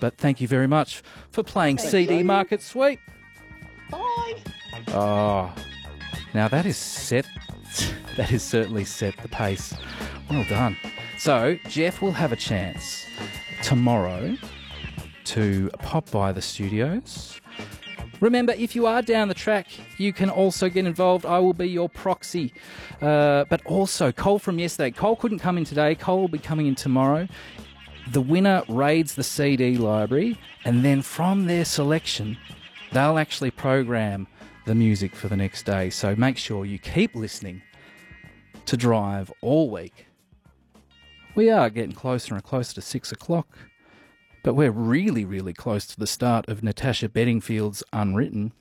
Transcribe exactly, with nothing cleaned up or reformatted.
But thank you very much for playing Thank C D you. Market Sweep. Bye. Oh, now that is set. That is certainly set the pace. Well done. So Jeff will have a chance tomorrow to pop by the studios. Remember, if you are down the track, you can also get involved. I will be your proxy. Uh, but also, Cole from yesterday. Cole couldn't come in today. Cole will be coming in tomorrow. The winner raids the C D library, and then from their selection, they'll actually program the music for the next day. So make sure you keep listening to Drive all week. We are getting closer and closer to six o'clock. But we're really, really close to the start of Natasha Bedingfield's Unwritten.